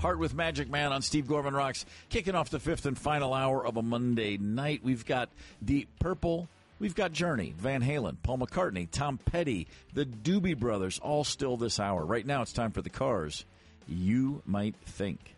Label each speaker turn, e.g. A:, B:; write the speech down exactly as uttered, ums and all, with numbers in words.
A: Heart with Magic Man on Steve Gorman Rocks, kicking off the fifth and final hour of a Monday night. We've got Deep Purple, we've got Journey, Van Halen, Paul McCartney, Tom Petty, the Doobie Brothers, all still this hour. Right now it's time for the Cars You Might Think.